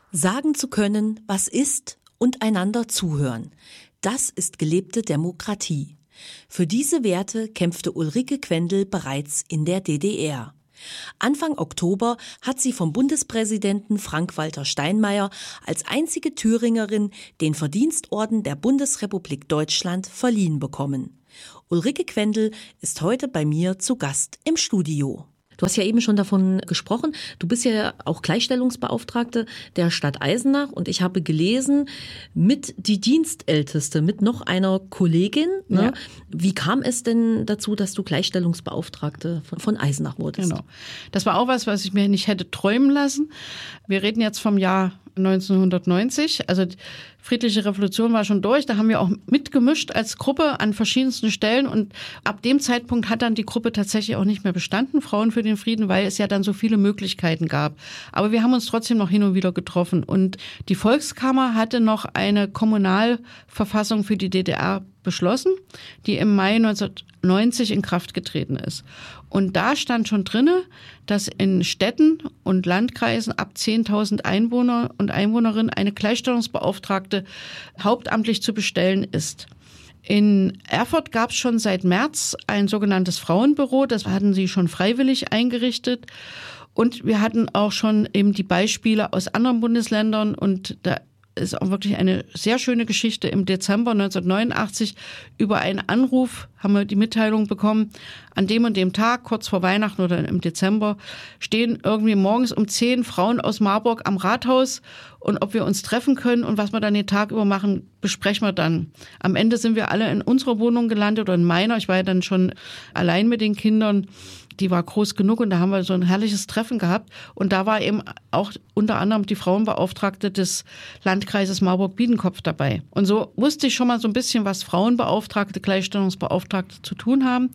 Sagen zu können, was ist und einander zuhören. Das ist gelebte Demokratie. Für diese Werte kämpfte Ulrike Quendel bereits in der DDR. Anfang Oktober hat sie vom Bundespräsidenten Frank-Walter Steinmeier als einzige Thüringerin den Verdienstorden der Bundesrepublik Deutschland verliehen bekommen. Ulrike Quendel ist heute bei mir zu Gast im Studio. Du hast ja eben schon davon gesprochen, du bist ja auch Gleichstellungsbeauftragte der Stadt Eisenach und ich habe gelesen, mit die Dienstälteste, mit noch einer Kollegin. Ne? Ja. Wie kam es denn dazu, dass du Gleichstellungsbeauftragte von Eisenach wurdest? Genau. Das war auch was ich mir nicht hätte träumen lassen. Wir reden jetzt vom Jahr 1990, also die friedliche Revolution war schon durch, da haben wir auch mitgemischt als Gruppe an verschiedensten Stellen und ab dem Zeitpunkt hat dann die Gruppe tatsächlich auch nicht mehr bestanden, Frauen für den Frieden, weil es ja dann so viele Möglichkeiten gab. Aber wir haben uns trotzdem noch hin und wieder getroffen und die Volkskammer hatte noch eine Kommunalverfassung für die DDR beschlossen, die im Mai 1990 in Kraft getreten ist. Und da stand schon drinne, dass in Städten und Landkreisen ab 10.000 Einwohner und Einwohnerinnen eine Gleichstellungsbeauftragte hauptamtlich zu bestellen ist. In Erfurt gab es schon seit März ein sogenanntes Frauenbüro, das hatten sie schon freiwillig eingerichtet. Und wir hatten auch schon eben die Beispiele aus anderen Bundesländern und da ist auch wirklich eine sehr schöne Geschichte. Im Dezember 1989 über einen Anruf haben wir die Mitteilung bekommen, an dem und dem Tag, kurz vor Weihnachten oder im Dezember, stehen irgendwie morgens um 10 Frauen aus Marburg am Rathaus und ob wir uns treffen können und was wir dann den Tag über machen, besprechen wir dann. Am Ende sind wir alle in unserer Wohnung gelandet oder in meiner. Ich war ja dann schon allein mit den Kindern. Die war groß genug und da haben wir so ein herrliches Treffen gehabt. Und da war eben auch unter anderem die Frauenbeauftragte des Landkreises Marburg-Biedenkopf dabei. Und so wusste ich schon mal so ein bisschen, was Frauenbeauftragte, Gleichstellungsbeauftragte zu tun haben.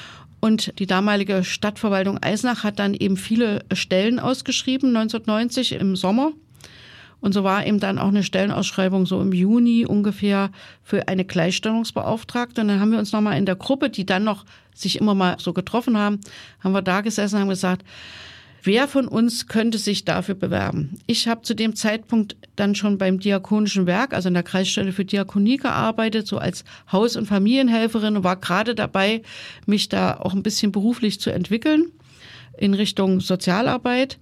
Und die damalige Stadtverwaltung Eisenach hat dann eben viele Stellen ausgeschrieben, 1990 im Sommer. Und so war eben dann auch eine Stellenausschreibung so im Juni ungefähr für eine Gleichstellungsbeauftragte. Und dann haben wir uns nochmal in der Gruppe, die dann noch sich immer mal so getroffen haben wir da gesessen und haben gesagt, wer von uns könnte sich dafür bewerben? Ich habe zu dem Zeitpunkt dann schon beim Diakonischen Werk, also in der Kreisstelle für Diakonie gearbeitet, so als Haus- und Familienhelferin und war gerade dabei, mich da auch ein bisschen beruflich zu entwickeln in Richtung Sozialarbeit.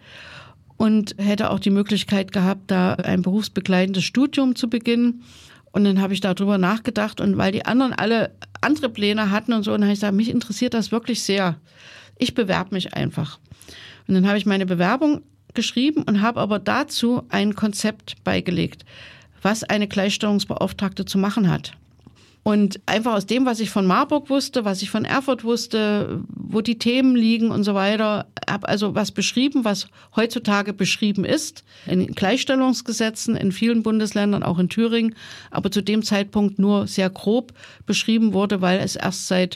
Und hätte auch die Möglichkeit gehabt, da ein berufsbegleitendes Studium zu beginnen. Und dann habe ich darüber nachgedacht und weil die anderen alle andere Pläne hatten und so, und dann habe ich gesagt, mich interessiert das wirklich sehr. Ich bewerbe mich einfach. Und dann habe ich meine Bewerbung geschrieben und habe aber dazu ein Konzept beigelegt, was eine Gleichstellungsbeauftragte zu machen hat. Und einfach aus dem, was ich von Marburg wusste, was ich von Erfurt wusste, wo die Themen liegen und so weiter, habe also was beschrieben, was heutzutage beschrieben ist, in Gleichstellungsgesetzen in vielen Bundesländern, auch in Thüringen, aber zu dem Zeitpunkt nur sehr grob beschrieben wurde, weil es erst seit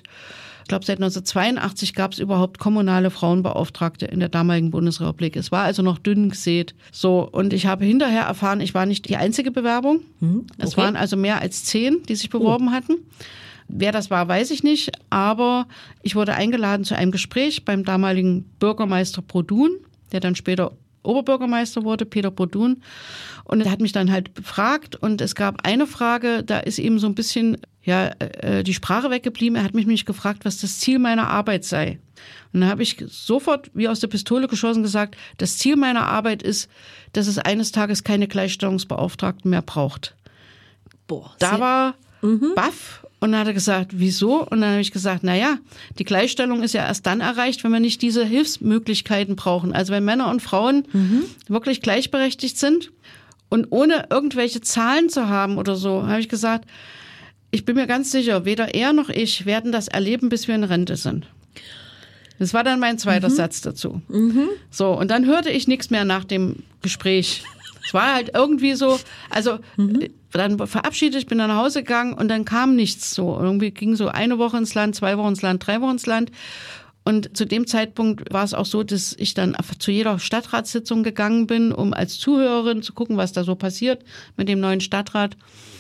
1982 gab es überhaupt kommunale Frauenbeauftragte in der damaligen Bundesrepublik. Es war also noch dünn gesät. So, und ich habe hinterher erfahren, ich war nicht die einzige Bewerbung. Okay. Es waren also mehr als 10, die sich beworben hatten. Wer das war, weiß ich nicht. Aber ich wurde eingeladen zu einem Gespräch beim damaligen Bürgermeister Brodun, der dann später Oberbürgermeister wurde, Peter Brodun. Und er hat mich dann halt befragt und es gab eine Frage, da ist ihm so ein bisschen die Sprache weggeblieben. Er hat mich gefragt, was das Ziel meiner Arbeit sei. Und dann habe ich sofort wie aus der Pistole geschossen gesagt, das Ziel meiner Arbeit ist, dass es eines Tages keine Gleichstellungsbeauftragten mehr braucht. Da war baff und dann hat er gesagt, wieso? Und dann habe ich gesagt, die Gleichstellung ist ja erst dann erreicht, wenn wir nicht diese Hilfsmöglichkeiten brauchen. Also wenn Männer und Frauen wirklich gleichberechtigt sind und ohne irgendwelche Zahlen zu haben oder so, habe ich gesagt, ich bin mir ganz sicher, weder er noch ich werden das erleben, bis wir in Rente sind. Das war dann mein zweiter Satz dazu. So, und dann hörte ich nichts mehr nach dem Gespräch. Es war halt irgendwie so, also dann verabschiedet, ich bin dann nach Hause gegangen und dann kam nichts so. Irgendwie ging so 1 Woche ins Land, 2 Wochen ins Land, 3 Wochen ins Land. Und zu dem Zeitpunkt war es auch so, dass ich dann zu jeder Stadtratssitzung gegangen bin, um als Zuhörerin zu gucken, was da so passiert mit dem neuen Stadtrat.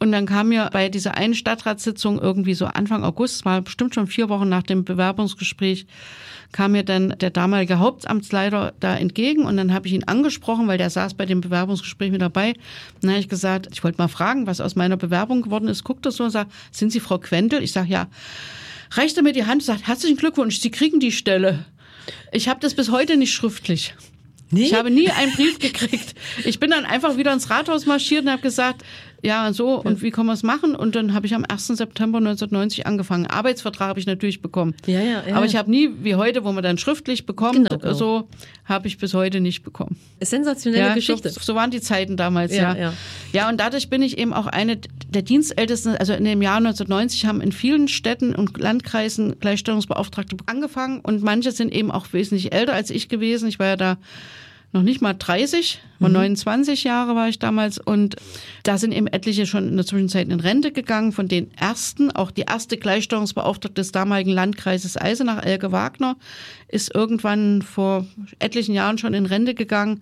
Und dann kam mir bei dieser einen Stadtratssitzung irgendwie so Anfang August, war bestimmt schon 4 Wochen nach dem Bewerbungsgespräch, kam mir dann der damalige Hauptamtsleiter da entgegen und dann habe ich ihn angesprochen, weil der saß bei dem Bewerbungsgespräch mit dabei. Und dann habe ich gesagt, ich wollte mal fragen, was aus meiner Bewerbung geworden ist. Guckt das so und sagt, sind Sie Frau Quendel? Ich sage, ja. Reicht er mir die Hand und sagt, herzlichen Glückwunsch, Sie kriegen die Stelle. Ich habe das bis heute nicht schriftlich. Nee? Ich habe nie einen Brief gekriegt. Ich bin dann einfach wieder ins Rathaus marschiert und habe gesagt, ja und so, und wie können wir es machen? Und dann habe ich am 1. September 1990 angefangen. Arbeitsvertrag habe ich natürlich bekommen. Ja. Aber ich habe nie, wie heute, wo man dann schriftlich bekommt, genau. So habe ich bis heute nicht bekommen. Sensationelle Geschichte. So waren die Zeiten damals, ja. Ja, und dadurch bin ich eben auch eine der Dienstältesten. Also in dem Jahr 1990 haben in vielen Städten und Landkreisen Gleichstellungsbeauftragte angefangen und manche sind eben auch wesentlich älter als ich gewesen. Ich war ja da noch nicht mal 30, 29 Jahre war ich damals und da sind eben etliche schon in der Zwischenzeit in Rente gegangen, von den ersten, auch die erste Gleichstellungsbeauftragte des damaligen Landkreises Eisenach, Elke Wagner, ist irgendwann vor etlichen Jahren schon in Rente gegangen.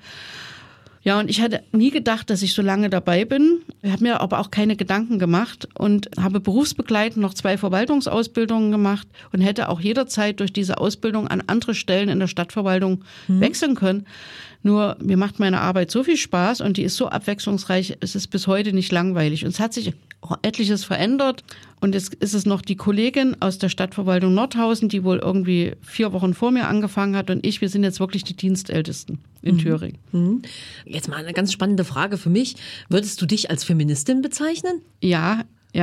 Ja, und ich hatte nie gedacht, dass ich so lange dabei bin. Ich habe mir aber auch keine Gedanken gemacht und habe berufsbegleitend noch 2 Verwaltungsausbildungen gemacht und hätte auch jederzeit durch diese Ausbildung an andere Stellen in der Stadtverwaltung wechseln können. Nur mir macht meine Arbeit so viel Spaß und die ist so abwechslungsreich, es ist bis heute nicht langweilig. Und es hat sich auch etliches verändert. Und jetzt ist es noch die Kollegin aus der Stadtverwaltung Nordhausen, die wohl irgendwie 4 Wochen vor mir angefangen hat. Und wir sind jetzt wirklich die Dienstältesten in Thüringen. Jetzt mal eine ganz spannende Frage für mich. Würdest du dich als Feministin bezeichnen? Ja.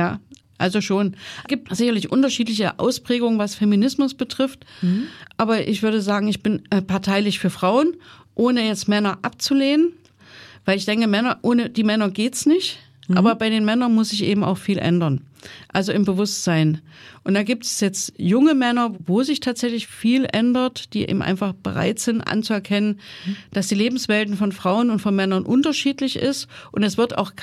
Also schon. Es gibt sicherlich unterschiedliche Ausprägungen, was Feminismus betrifft. Aber ich würde sagen, ich bin parteilich für Frauen, ohne jetzt Männer abzulehnen. Weil ich denke, ohne die Männer geht's nicht. Aber bei den Männern muss sich eben auch viel ändern. Also im Bewusstsein. Und da gibt es jetzt junge Männer, wo sich tatsächlich viel ändert, die eben einfach bereit sind anzuerkennen, dass die Lebenswelten von Frauen und von Männern unterschiedlich ist. Und es wird auch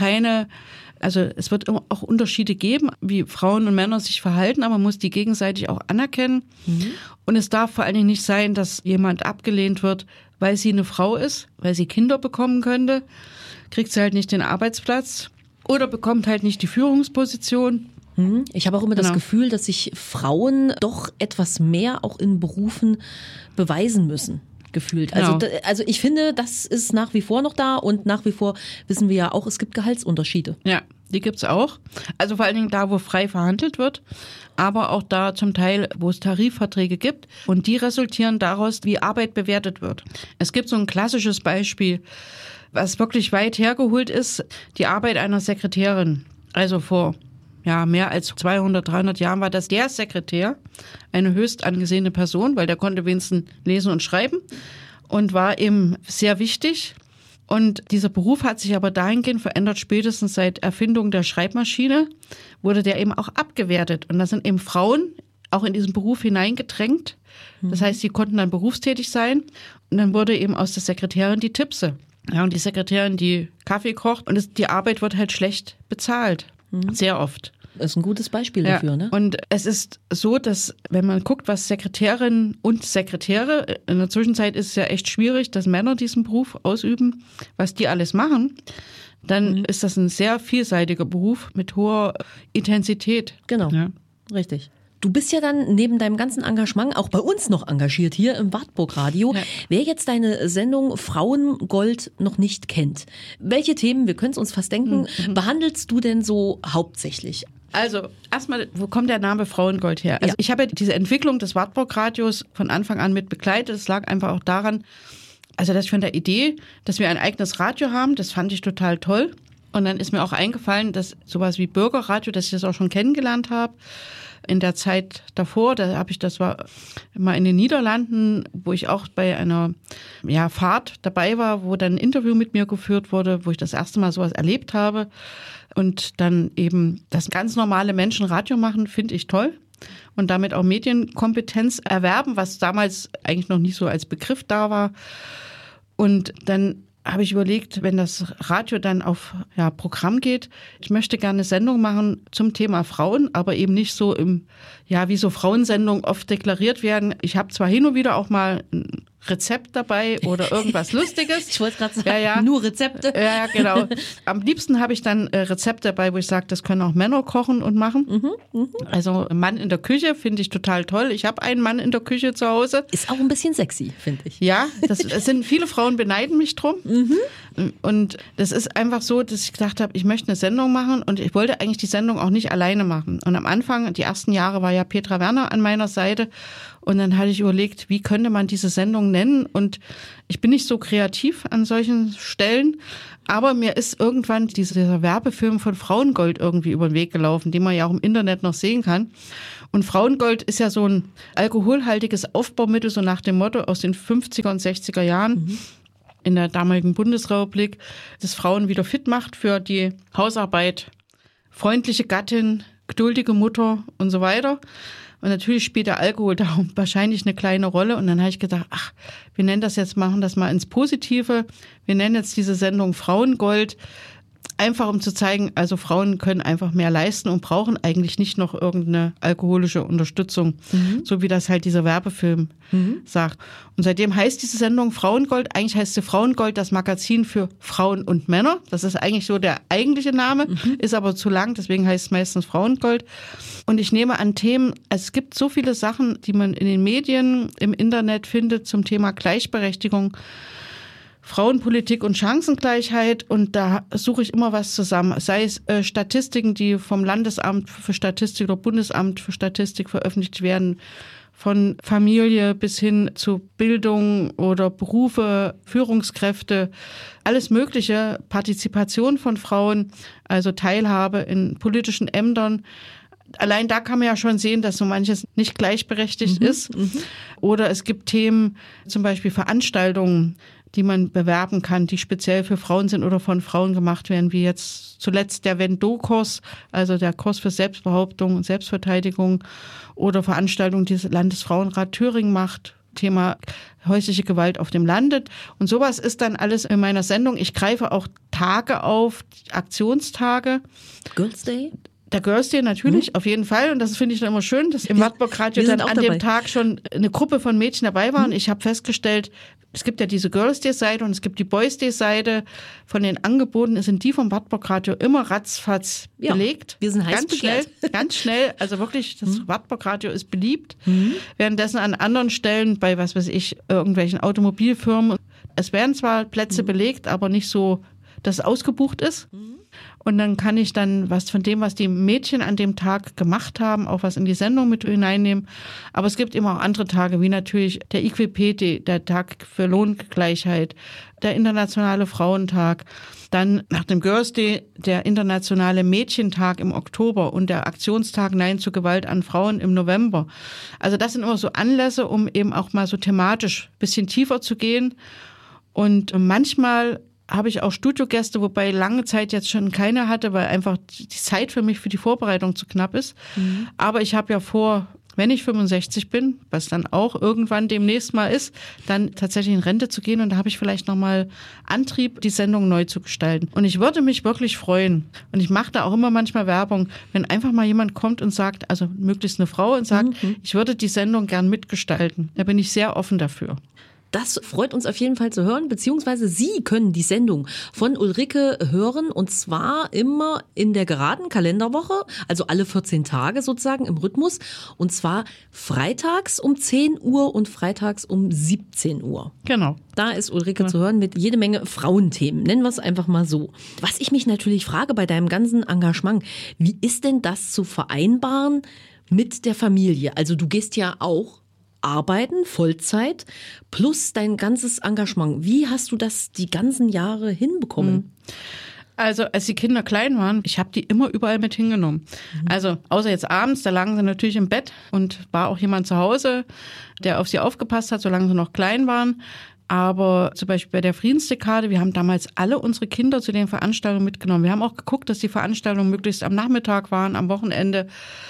es wird auch Unterschiede geben, wie Frauen und Männer sich verhalten, aber man muss die gegenseitig auch anerkennen. Und es darf vor allen Dingen nicht sein, dass jemand abgelehnt wird, weil sie eine Frau ist, weil sie Kinder bekommen könnte, kriegt sie halt nicht den Arbeitsplatz oder bekommt halt nicht die Führungsposition. Ich habe auch immer das Gefühl, dass sich Frauen doch etwas mehr auch in Berufen beweisen müssen. Gefühlt. Also ich finde, das ist nach wie vor noch da und nach wie vor wissen wir ja auch, es gibt Gehaltsunterschiede. Ja, die gibt's auch. Also vor allen Dingen da, wo frei verhandelt wird, aber auch da zum Teil, wo es Tarifverträge gibt und die resultieren daraus, wie Arbeit bewertet wird. Es gibt so ein klassisches Beispiel, was wirklich weit hergeholt ist, die Arbeit einer Sekretärin. Also vor mehr als 200, 300 Jahren war das der Sekretär, eine höchst angesehene Person, weil der konnte wenigstens lesen und schreiben und war eben sehr wichtig. Und dieser Beruf hat sich aber dahingehend verändert, spätestens seit Erfindung der Schreibmaschine wurde der eben auch abgewertet. Und da sind eben Frauen auch in diesen Beruf hineingedrängt. Das heißt, sie konnten dann berufstätig sein. Und dann wurde eben aus der Sekretärin die Tipse. Ja, und die Sekretärin, die Kaffee kocht und die Arbeit wird halt schlecht bezahlt. Sehr oft. Das ist ein gutes Beispiel dafür, ne? Und es ist so, dass wenn man guckt, was Sekretärinnen und Sekretäre, in der Zwischenzeit ist es ja echt schwierig, dass Männer diesen Beruf ausüben, was die alles machen, dann ist das ein sehr vielseitiger Beruf mit hoher Intensität. Genau, richtig. Du bist ja dann neben deinem ganzen Engagement auch bei uns noch engagiert hier im Wartburg Radio. Ja. Wer jetzt deine Sendung Frauengold noch nicht kennt, welche Themen, wir können es uns fast denken, behandelst du denn so hauptsächlich? Also erstmal, wo kommt der Name Frauengold her? Also ich habe ja diese Entwicklung des Wartburg Radios von Anfang an mit begleitet. Es lag einfach auch daran, dass ich von der Idee, dass wir ein eigenes Radio haben, das fand ich total toll. Und dann ist mir auch eingefallen, dass sowas wie Bürgerradio, dass ich das auch schon kennengelernt habe. In der Zeit davor, das war mal in den Niederlanden, wo ich auch bei einer Fahrt dabei war, wo dann ein Interview mit mir geführt wurde, wo ich das erste Mal sowas erlebt habe. Und dann eben, dass ganz normale Menschen Radio machen, finde ich toll. Und damit auch Medienkompetenz erwerben, was damals eigentlich noch nicht so als Begriff da war. Und dann habe ich überlegt, wenn das Radio dann auf Programm geht, ich möchte gerne eine Sendung machen zum Thema Frauen, aber eben nicht so wie so Frauensendungen oft deklariert werden. Ich habe zwar hin und wieder auch mal Rezept dabei oder irgendwas Lustiges. Ich wollte gerade sagen, nur Rezepte. Ja, genau. Am liebsten habe ich dann Rezepte dabei, wo ich sage, das können auch Männer kochen und machen. Also Mann in der Küche finde ich total toll. Ich habe einen Mann in der Küche zu Hause. Ist auch ein bisschen sexy, finde ich. Ja, das sind viele Frauen beneiden mich drum. Und das ist einfach so, dass ich gedacht habe, ich möchte eine Sendung machen und ich wollte eigentlich die Sendung auch nicht alleine machen. Und am Anfang, die ersten Jahre, war ja Petra Werner an meiner Seite. Und dann hatte ich überlegt, wie könnte man diese Sendung nennen? Und ich bin nicht so kreativ an solchen Stellen, aber mir ist irgendwann dieser Werbefilm von Frauengold irgendwie über den Weg gelaufen, den man ja auch im Internet noch sehen kann. Und Frauengold ist ja so ein alkoholhaltiges Aufbaumittel, so nach dem Motto aus den 50er und 60er Jahren in der damaligen Bundesrepublik, das Frauen wieder fit macht für die Hausarbeit, freundliche Gattin, geduldige Mutter und so weiter. Und natürlich spielt der Alkohol da wahrscheinlich eine kleine Rolle. Und dann habe ich gedacht, wir nennen das jetzt, machen das mal ins Positive. Wir nennen jetzt diese Sendung Frauengold. Einfach um zu zeigen, also Frauen können einfach mehr leisten und brauchen eigentlich nicht noch irgendeine alkoholische Unterstützung, so wie das halt dieser Werbefilm sagt. Und seitdem heißt diese Sendung Frauengold, eigentlich heißt sie Frauengold, das Magazin für Frauen und Männer. Das ist eigentlich so der eigentliche Name, ist aber zu lang, deswegen heißt es meistens Frauengold. Und ich nehme an Themen, es gibt so viele Sachen, die man in den Medien, im Internet findet zum Thema Gleichberechtigung, Frauenpolitik und Chancengleichheit, und da suche ich immer was zusammen. Sei es Statistiken, die vom Landesamt für Statistik oder Bundesamt für Statistik veröffentlicht werden, von Familie bis hin zu Bildung oder Berufe, Führungskräfte, alles Mögliche, Partizipation von Frauen, also Teilhabe in politischen Ämtern. Allein da kann man ja schon sehen, dass so manches nicht gleichberechtigt ist. Oder es gibt Themen, zum Beispiel Veranstaltungen, die man bewerben kann, die speziell für Frauen sind oder von Frauen gemacht werden, wie jetzt zuletzt der Vendo-Kurs, also der Kurs für Selbstbehauptung und Selbstverteidigung, oder Veranstaltungen, die das Landesfrauenrat Thüringen macht, Thema häusliche Gewalt auf dem Lande. Und sowas ist dann alles in meiner Sendung. Ich greife auch Tage auf, Aktionstage. Girls Day? Der Girls Day natürlich, auf jeden Fall. Und das finde ich dann immer schön, dass im Wartburg Radio dann an dem Tag schon eine Gruppe von Mädchen dabei waren. Ich habe festgestellt, es gibt ja diese Girls Day Seite und es gibt die Boys Day Seite. Von den Angeboten sind die vom Wartburg Radio immer ratzfatz belegt. Wir sind heiß begehrt. Ganz schnell. Also wirklich, das Wartburg Radio ist beliebt. Währenddessen an anderen Stellen, bei was weiß ich, irgendwelchen Automobilfirmen, es werden zwar Plätze belegt, aber nicht so, dass es ausgebucht ist. Und dann kann ich dann was von dem, was die Mädchen an dem Tag gemacht haben, auch was in die Sendung mit hineinnehmen. Aber es gibt immer auch andere Tage, wie natürlich der IQPD, der Tag für Lohngleichheit, der Internationale Frauentag. Dann nach dem Girls Day der Internationale Mädchentag im Oktober und der Aktionstag Nein zur Gewalt an Frauen im November. Also das sind immer so Anlässe, um eben auch mal so thematisch ein bisschen tiefer zu gehen. Und manchmal habe ich auch Studiogäste, wobei lange Zeit jetzt schon keine hatte, weil einfach die Zeit für mich für die Vorbereitung zu knapp ist. Aber ich habe ja vor, wenn ich 65 bin, was dann auch irgendwann demnächst mal ist, dann tatsächlich in Rente zu gehen, und da habe ich vielleicht nochmal Antrieb, die Sendung neu zu gestalten. Und ich würde mich wirklich freuen, und ich mache da auch immer manchmal Werbung, wenn einfach mal jemand kommt und sagt, also möglichst eine Frau, und sagt, ich würde die Sendung gern mitgestalten. Da bin ich sehr offen dafür. Das freut uns auf jeden Fall zu hören, beziehungsweise Sie können die Sendung von Ulrike hören, und zwar immer in der geraden Kalenderwoche, also alle 14 Tage sozusagen im Rhythmus, und zwar freitags um 10 Uhr und freitags um 17 Uhr. Genau. Da ist Ulrike zu hören mit jede Menge Frauenthemen, nennen wir es einfach mal so. Was ich mich natürlich frage bei deinem ganzen Engagement, wie ist denn das zu vereinbaren mit der Familie? Also du gehst ja auch arbeiten, Vollzeit, plus dein ganzes Engagement. Wie hast du das die ganzen Jahre hinbekommen? Also als die Kinder klein waren, ich habe die immer überall mit hingenommen. Also außer jetzt abends, da lagen sie natürlich im Bett und war auch jemand zu Hause, der auf sie aufgepasst hat, solange sie noch klein waren. Aber zum Beispiel bei der Friedensdekade, wir haben damals alle unsere Kinder zu den Veranstaltungen mitgenommen. Wir haben auch geguckt, dass die Veranstaltungen möglichst am Nachmittag waren, am Wochenende.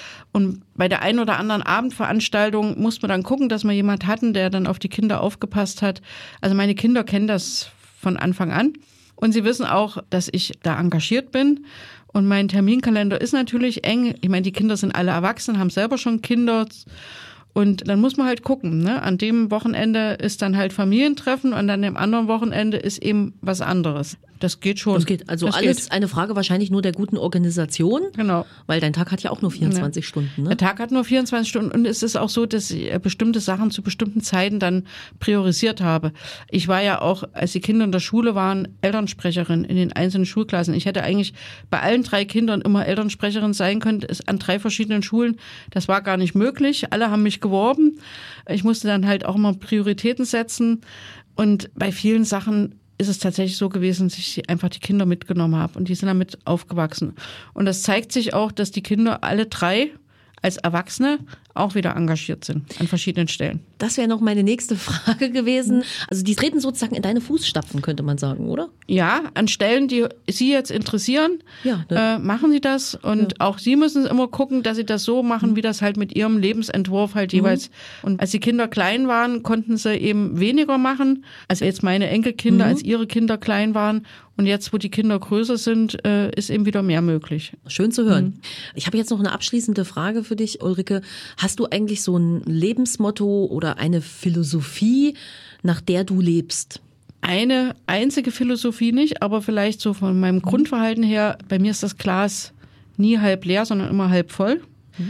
Und bei der einen oder anderen Abendveranstaltung muss man dann gucken, dass wir jemand hatten, der dann auf die Kinder aufgepasst hat. Also meine Kinder kennen das von Anfang an. Und sie wissen auch, dass ich da engagiert bin. Und mein Terminkalender ist natürlich eng. Ich meine, die Kinder sind alle erwachsen, haben selber schon Kinder. Und dann muss man halt gucken, ne? An dem Wochenende ist dann halt Familientreffen und an dem anderen Wochenende ist eben was anderes. Das geht schon. Das geht. Also das alles geht. eine Frage wahrscheinlich nur der guten Organisation. Genau. Weil dein Tag hat ja auch nur 24 Stunden. Ne? Der Tag hat nur 24 Stunden und es ist auch so, dass ich bestimmte Sachen zu bestimmten Zeiten dann priorisiert habe. Ich war ja auch, als die Kinder in der Schule waren, Elternsprecherin in den einzelnen Schulklassen. Ich hätte eigentlich bei allen 3 Kindern immer Elternsprecherin sein können, an 3 verschiedenen Schulen. Das war gar nicht möglich. Alle haben mich geworben. Ich musste dann halt auch immer Prioritäten setzen und bei vielen Sachen ist es tatsächlich so gewesen, dass ich einfach die Kinder mitgenommen habe und die sind damit aufgewachsen. Und das zeigt sich auch, dass die Kinder alle 3 als Erwachsene auch wieder engagiert sind an verschiedenen Stellen. Das wäre noch meine nächste Frage gewesen. Also die treten sozusagen in deine Fußstapfen, könnte man sagen, oder? Ja, an Stellen, die Sie jetzt interessieren, machen Sie das. Und auch Sie müssen immer gucken, dass Sie das so machen, wie das halt mit Ihrem Lebensentwurf halt jeweils. Und als die Kinder klein waren, konnten sie eben weniger machen, als jetzt meine Enkelkinder, als ihre Kinder klein waren. Und jetzt, wo die Kinder größer sind, ist eben wieder mehr möglich. Schön zu hören. Ich habe jetzt noch eine abschließende Frage für dich, Ulrike. Hast du eigentlich so ein Lebensmotto oder eine Philosophie, nach der du lebst? Eine einzige Philosophie nicht, aber vielleicht so von meinem Grundverhalten her, bei mir ist das Glas nie halb leer, sondern immer halb voll.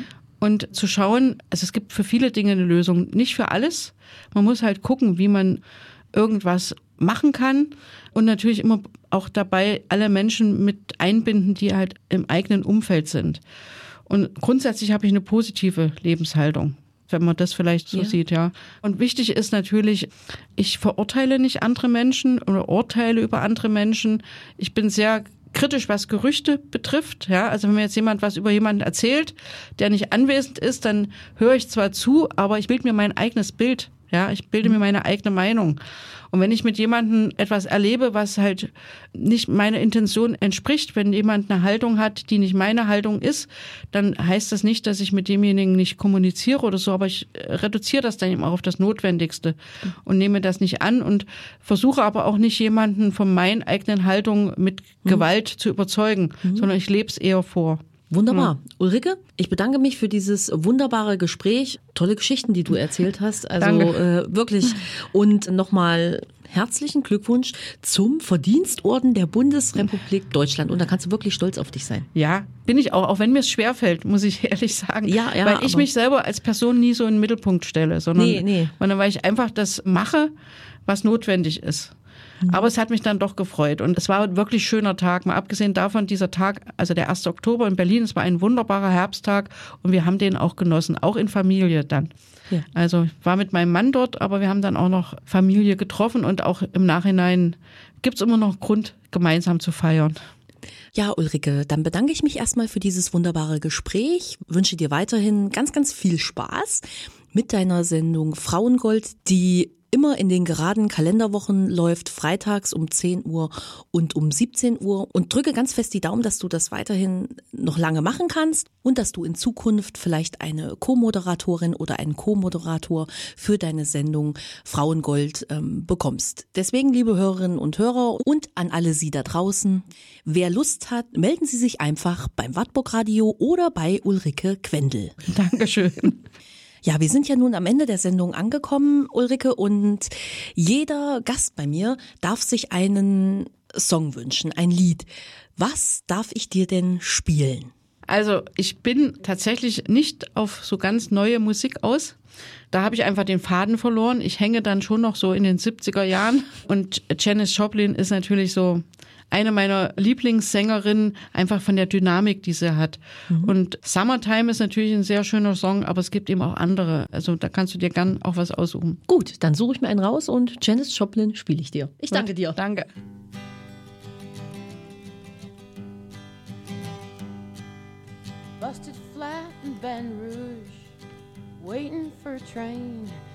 Und zu schauen, also es gibt für viele Dinge eine Lösung, nicht für alles. Man muss halt gucken, wie man irgendwas machen kann und natürlich immer auch dabei alle Menschen mit einbinden, die halt im eigenen Umfeld sind. Und grundsätzlich habe ich eine positive Lebenshaltung, wenn man das vielleicht so sieht, ja. Und wichtig ist natürlich, ich verurteile nicht andere Menschen oder urteile über andere Menschen. Ich bin sehr kritisch, was Gerüchte betrifft, ja. Also wenn mir jetzt jemand was über jemanden erzählt, der nicht anwesend ist, dann höre ich zwar zu, aber ich bilde mir mein eigenes Bild. Ja, ich bilde mir meine eigene Meinung. Und wenn ich mit jemandem etwas erlebe, was halt nicht meiner Intention entspricht, wenn jemand eine Haltung hat, die nicht meine Haltung ist, dann heißt das nicht, dass ich mit demjenigen nicht kommuniziere oder so, aber ich reduziere das dann eben auch auf das Notwendigste und nehme das nicht an und versuche aber auch nicht jemanden von meinen eigenen Haltungen mit Gewalt zu überzeugen, sondern ich lebe es eher vor. Wunderbar. Ulrike, ich bedanke mich für dieses wunderbare Gespräch. Tolle Geschichten, die du erzählt hast. Also wirklich. Und nochmal herzlichen Glückwunsch zum Verdienstorden der Bundesrepublik Deutschland. Und da kannst du wirklich stolz auf dich sein. Ja, bin ich auch wenn mir es schwerfällt, muss ich ehrlich sagen. Ja, weil ich mich selber als Person nie so in den Mittelpunkt stelle, sondern weil ich einfach das mache, was notwendig ist. Aber es hat mich dann doch gefreut und es war ein wirklich schöner Tag. Mal abgesehen davon, dieser Tag, also der 1. Oktober in Berlin, es war ein wunderbarer Herbsttag und wir haben den auch genossen, auch in Familie dann. Ja. Also ich war mit meinem Mann dort, aber wir haben dann auch noch Familie getroffen und auch im Nachhinein gibt's immer noch Grund, gemeinsam zu feiern. Ja, Ulrike, dann bedanke ich mich erstmal für dieses wunderbare Gespräch, wünsche dir weiterhin ganz, ganz viel Spaß mit deiner Sendung Frauengold, die immer in den geraden Kalenderwochen läuft, freitags um 10 Uhr und um 17 Uhr und drücke ganz fest die Daumen, dass du das weiterhin noch lange machen kannst und dass du in Zukunft vielleicht eine Co-Moderatorin oder einen Co-Moderator für deine Sendung Frauengold bekommst. Deswegen, liebe Hörerinnen und Hörer und an alle Sie da draußen, wer Lust hat, melden Sie sich einfach beim Wartburg Radio oder bei Ulrike Quendel. Dankeschön. Ja, wir sind ja nun am Ende der Sendung angekommen, Ulrike, und jeder Gast bei mir darf sich einen Song wünschen, ein Lied. Was darf ich dir denn spielen? Also ich bin tatsächlich nicht auf so ganz neue Musik aus. Da habe ich einfach den Faden verloren. Ich hänge dann schon noch so in den 70er Jahren und Janis Joplin ist natürlich so eine meiner Lieblingssängerinnen, einfach von der Dynamik, die sie hat. Und Summertime ist natürlich ein sehr schöner Song, aber es gibt eben auch andere. Also da kannst du dir gern auch was aussuchen. Gut, dann suche ich mir einen raus und Janis Joplin spiele ich dir. Ich danke dir. Danke. Busted flat in Baton Rouge, waiting for a train